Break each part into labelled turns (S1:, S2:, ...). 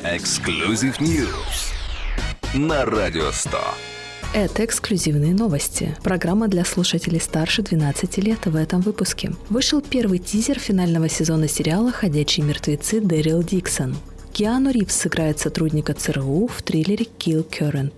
S1: Exclusive News на Радио 100.
S2: Это эксклюзивные новости. Программа для слушателей старше 12 лет в этом выпуске. Вышел первый тизер финального сезона сериала «Ходячие мертвецы» Дэрил Диксон. Киану Ривз сыграет сотрудника ЦРУ в триллере «Kill Current».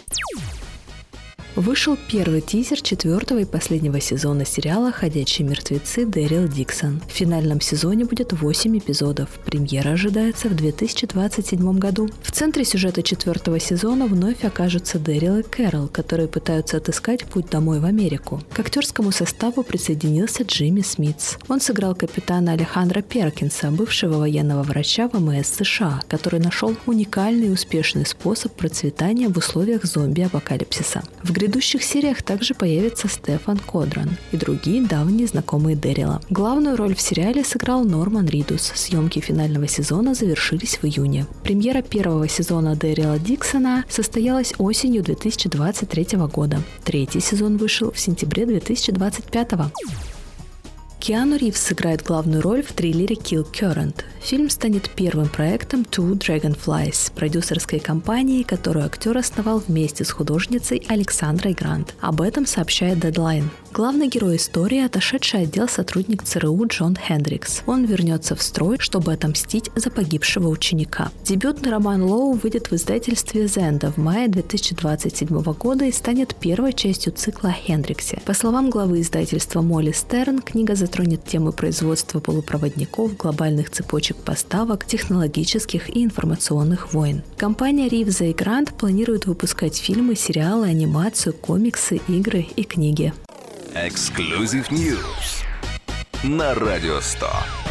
S2: Вышел первый тизер четвертого и последнего сезона сериала «Ходячие мертвецы» Дэрил Диксон. В финальном сезоне будет 8 эпизодов. Премьера ожидается в 2027 году. В центре сюжета четвертого сезона вновь окажутся Дэрил и Кэрол, которые пытаются отыскать путь домой в Америку. К актерскому составу присоединился Джимми Смитс. Он сыграл капитана Алехандро Перкинса, бывшего военного врача ВМС США, который нашел уникальный и успешный способ процветания в условиях зомби-апокалипсиса. В грядущих сериях также появится Стефан Кодран и другие давние знакомые Дэрила. Главную роль в сериале сыграл Норман Ридус. Съемки финального сезона завершились в июне. Премьера первого сезона Дэрила Диксона состоялась осенью 2023 года. Третий сезон вышел в сентябре 2025. Киану Ривз сыграет главную роль в триллере «Kill Current». Фильм станет первым проектом Two Dragonflies, продюсерской компании, которую актер основал вместе с художницей Александрой Грант. Об этом сообщает Deadline. Главный герой истории – отошедший отдел сотрудник ЦРУ Джон Хендрикс. Он вернется в строй, чтобы отомстить за погибшего ученика. Дебютный роман Лоу выйдет в издательстве Зенда в мае 2027 года и станет первой частью цикла о Хендриксе. По словам главы издательства Молли Стерн, книга затронет темы производства полупроводников, глобальных цепочек поставок, технологических и информационных войн. Компания Ривза и Грант планирует выпускать фильмы, сериалы, анимацию, комиксы, игры и книги.
S1: Exclusive News на Радио 100.